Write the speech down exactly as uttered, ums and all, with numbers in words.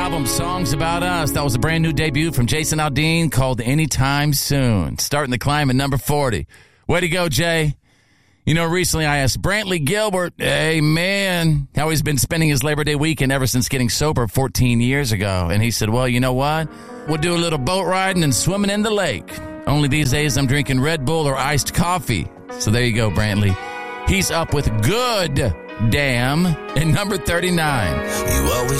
album, Songs About Us. That was a brand new debut from Jason Aldean called Anytime Soon. Starting the climb at number forty. Way to go, Jay. You know, recently I asked Brantley Gilbert, hey, man, how he's been spending his Labor Day weekend ever since getting sober fourteen years ago. And he said, well, you know what? We'll do a little boat riding and swimming in the lake. Only these days I'm drinking Red Bull or iced coffee. So there you go, Brantley. He's up with Good Damn at number thirty-nine. You always